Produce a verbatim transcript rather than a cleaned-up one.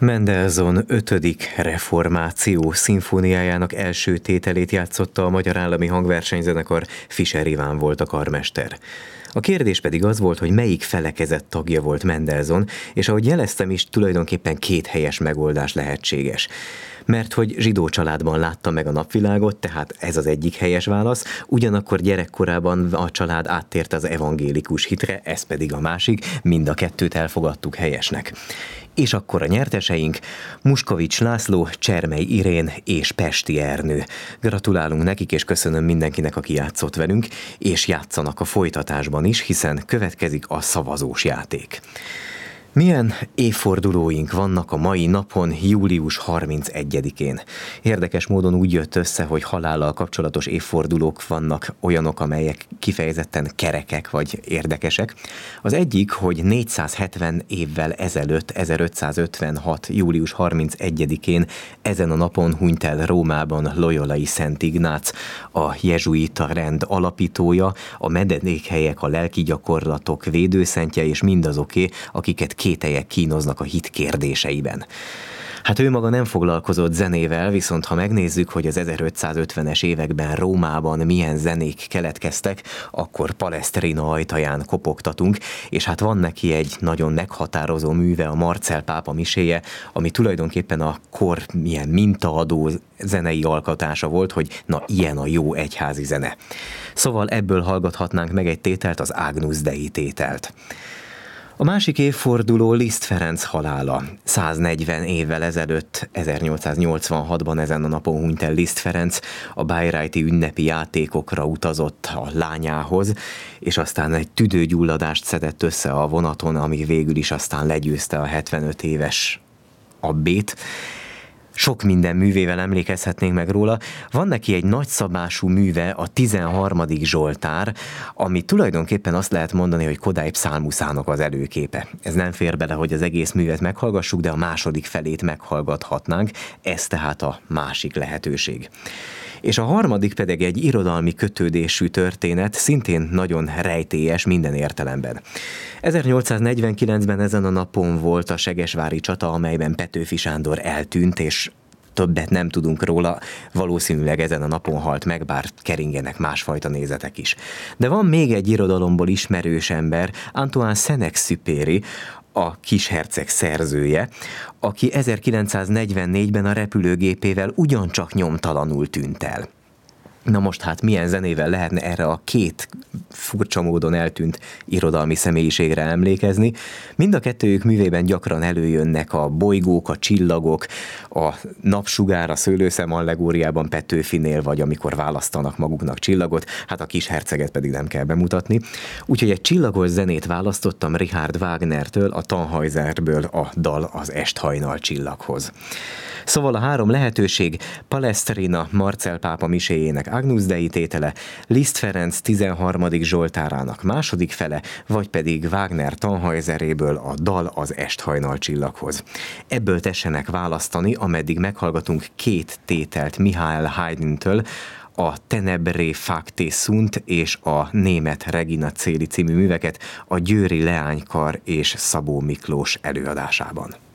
Mendelssohn ötödik reformáció szimfóniájának első tételét játszotta a Magyar Állami Hangversenyzenekar, Fischer Iván volt a karmester. A kérdés pedig az volt, hogy melyik felekezet tagja volt Mendelssohn, és ahogy jeleztem is, tulajdonképpen két helyes megoldás lehetséges. Mert hogy zsidó családban látta meg a napvilágot, tehát ez az egyik helyes válasz, ugyanakkor gyerekkorában a család áttért az evangélikus hitre, ez pedig a másik, mind a kettőt elfogadtuk helyesnek. És akkor a nyerteseink Muskovics László, Csermely Irén és Pesti Ernő. Gratulálunk nekik, és köszönöm mindenkinek, aki játszott velünk, és játszanak a folytatásban is, hiszen következik a szavazós játék. Milyen évfordulóink vannak a mai napon, július harmincegyedikén? Érdekes módon úgy jött össze, hogy halállal kapcsolatos évfordulók vannak, olyanok, amelyek kifejezetten kerekek vagy érdekesek. Az egyik, hogy négyszázhetven évvel ezelőtt, ezerötszázötvenhat. július harmincegyedikén ezen a napon hunyt el Rómában Loyolai Szent Ignác, a jezsuita rend alapítója, a menedékhelyek, a lelki gyakorlatok védőszentje, és mindazoké, akiket kételyek kínoznak a hit kérdéseiben. Hát ő maga nem foglalkozott zenével, viszont ha megnézzük, hogy az ezerötszázötvenes években Rómában milyen zenék keletkeztek, akkor Palestrina ajtaján kopogtatunk, és hát van neki egy nagyon meghatározó műve, a Marcell pápa miséje, ami tulajdonképpen a kor milyen mintaadó zenei alkotása volt, hogy na ilyen a jó egyházi zene. Szóval ebből hallgathatnánk meg egy tételt, az Agnus Dei tételt. A másik évforduló Liszt Ferenc halála. száznegyven évvel ezelőtt, ezernyolcszáznyolcvanhatban ezen a napon hunyt el Liszt Ferenc, a Bayreuthi ünnepi játékokra utazott a lányához, és aztán egy tüdőgyulladást szedett össze a vonaton, ami végül is aztán legyőzte a hetvenöt éves abbét. Sok minden művével emlékezhetnénk meg róla. Van neki egy nagyszabású műve, a tizenharmadik Zsoltár, ami tulajdonképpen azt lehet mondani, hogy Kodály pszálmuszának az előképe. Ez nem fér bele, hogy az egész művet meghallgassuk, de a második felét meghallgathatnánk, ez tehát a másik lehetőség. És a harmadik pedig egy irodalmi kötődésű történet, szintén nagyon rejtélyes minden értelemben. ezernyolcszáznegyvenkilencben ezen a napon volt a segesvári csata, amelyben Petőfi Sándor eltűnt, és többet nem tudunk róla, valószínűleg ezen a napon halt meg, bár keringenek másfajta nézetek is. De van még egy irodalomból ismerős ember, Antoine Saint-Exupéry, a Kisherceg szerzője, aki ezerkilencszáznegyvennégyben a repülőgépével ugyancsak nyomtalanul tűnt el. Na most hát milyen zenével lehetne erre a két furcsa módon eltűnt irodalmi személyiségre emlékezni? Mind a kettőjük művében gyakran előjönnek a bolygók, a csillagok, a napsugár, a szőlőszem allegóriában Petőfinél, vagy amikor választanak maguknak csillagot, hát a Kisherceget pedig nem kell bemutatni. Úgyhogy egy csillagos zenét választottam Richard Wagnertől, a Tannhäuserből a dal az Esthajnal csillaghoz. Szóval a három lehetőség: Palestrina Marcell pápa miséjének Agnus Dei tétele, Liszt Ferenc tizenharmadik Zsoltárának második fele, vagy pedig Wagner Tannhäuseréből a dal az Esthajnal csillaghoz. Ebből tessenek választani, ameddig meghallgatunk két tételt Michael Haydntől, a Tenebrae Facte Sunt és a német Regina Coeli című műveket a Győri Leánykar és Szabó Miklós előadásában.